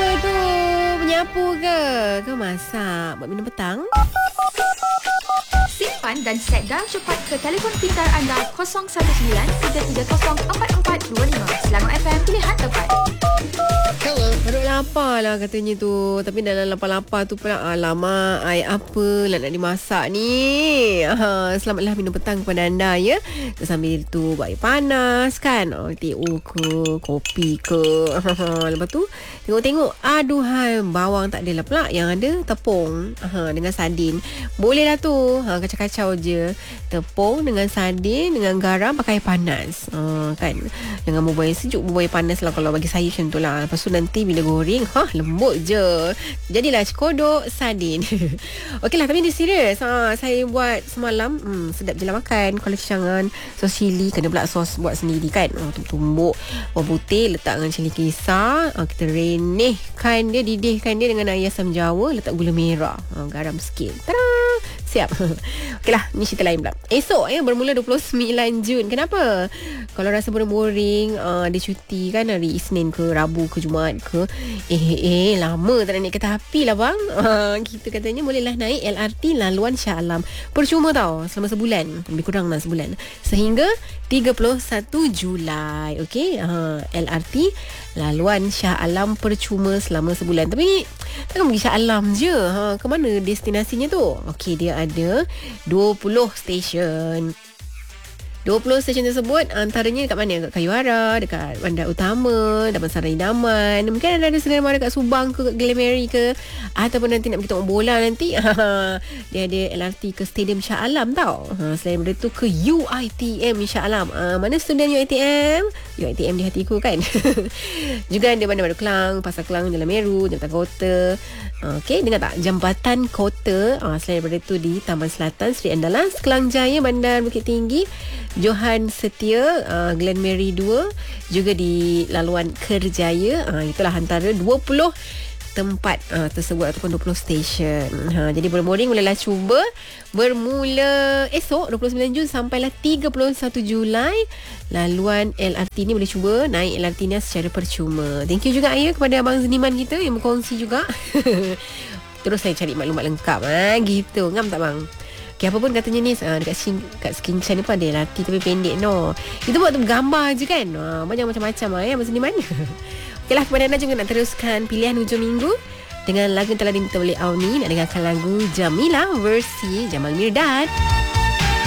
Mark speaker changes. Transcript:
Speaker 1: tu? Menyapu ke? Ke masak? Buat minum petang?
Speaker 2: Simpan dan set dial cepat ke telefon pintar anda 019-330-4425. Selangor FM, pilihan tepat.
Speaker 1: Perut lapar lah katanya tu. Tapi dalam lapar-lapar tu pula, alamak, air apa lah nak dimasak ni. Selamatlah minum petang kepada anda ya. Sambil tu buat air panas kan, teh ke, kopi ke. Lepas tu tengok-tengok, aduhai, bawang tak ada lah pula. Yang ada tepung dengan sardin. Boleh lah tu, kacau-kacau je. Tepung dengan sardin dengan garam, pakai air panas kan. Jangan berbual air sejuk, berbual air panas lah kalau bagi saya macam tu lah. Lepas tu nanti bila goreng, lembut je. Jadilah cekodok sardin. Okey lah, tapi dia serius. Saya buat semalam, sedap je lah makan. Kalau cangan sos cili, kena pula sos buat sendiri kan. Tumbuk bawang putih, letak dengan cili kisar. Kita renehkan dia, didihkan dia dengan air asam jawa, letak gula merah, garam sikit. Tada! Siap. Okeylah, ni cerita lain pula. Esok bermula 29 Jun. Kenapa? Kalau rasa boring, dia cuti kan hari Isnin ke Rabu ke Jumaat ke. Lama tak nak naik kereta api lah bang. Kita katanya bolehlah naik LRT laluan Shah Alam. Percuma tau, selama sebulan. Lebih kurang lah sebulan. Sehingga 31 Julai. Okey, LRT laluan Shah Alam percuma selama sebulan. Tapi takkan pergi Shah Alam je. Ke mana destinasinya tu? Okey, dia ada 20 stesen. 20 stesen tersebut antaranya dekat mana? Dekat Kayuara, dekat Bandar Utama, Damansara Idaman. Mungkin ada Segara Mara dekat Subang ke, kat Glamary ke, ataupun nanti nak pergi tengok bola nanti. Dia ada LRT ke Stadium Shah Alam tau. Selain daripada tu ke UiTM Shah Alam. Mana student UiTM? UiTM di hatiku kan. Juga ada Bandar Baru Kelang, Pasar Kelang, Jalan Meru, Jambatan Kota. Okey, dengar tak? Jambatan Kota. Selain daripada tu di Taman Selatan, Sri Andalas, Kelang Jaya, Bandar Bukit Tinggi, Johan Setia, Glen Mary 2, juga di laluan Kerjaya. Itulah antara 20 tempat tersebut ataupun 20 stesen. Jadi boring bolehlah cuba. Bermula esok 29 Jun sampailah 31 Julai. Laluan LRT ni boleh cuba naik LRT ni secara percuma. Thank you juga Ayah kepada abang seniman kita yang berkongsi juga. Terus saya cari maklumat lengkap gitu. Ngam tak bang? Okay, apa pun katanya ni dekat Skincare ni pun ada LRT tapi pendek no. Itu buat tu gambar je kan. Banyak macam-macam abang seniman. Okeylah, kepada anda juga nak teruskan pilihan hujung minggu dengan lagu yang telah diminta oleh Auni. Nak dengarkan lagu Jamila versi Jamal Mirdad.